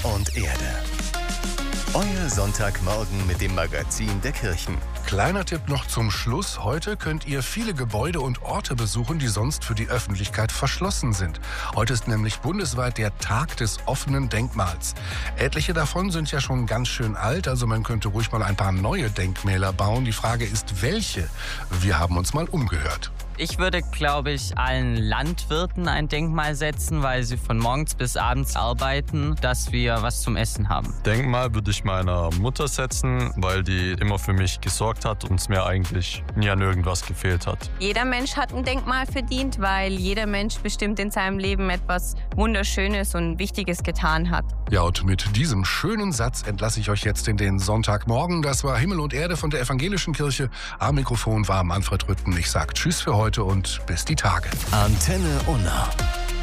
und Erde. Euer Sonntagmorgen mit dem Magazin der Kirchen. Kleiner Tipp noch zum Schluss. Heute könnt ihr viele Gebäude und Orte besuchen, die sonst für die Öffentlichkeit verschlossen sind. Heute ist nämlich bundesweit der Tag des offenen Denkmals. Etliche davon sind ja schon ganz schön alt, also man könnte ruhig mal ein paar neue Denkmäler bauen. Die Frage ist, welche? Wir haben uns mal umgehört. Ich würde, glaube ich, allen Landwirten ein Denkmal setzen, weil sie von morgens bis abends arbeiten, dass wir was zum Essen haben. Denkmal würde ich meiner Mutter setzen, weil die immer für mich gesorgt hat und es mir eigentlich nie an irgendwas gefehlt hat. Jeder Mensch hat ein Denkmal verdient, weil jeder Mensch bestimmt in seinem Leben etwas Wunderschönes und Wichtiges getan hat. Ja, und mit diesem schönen Satz entlasse ich euch jetzt in den Sonntagmorgen. Das war Himmel und Erde von der Evangelischen Kirche. Am Mikrofon war Manfred Rütten. Ich sage Tschüss für heute und bis die Tage. Antenne Unna.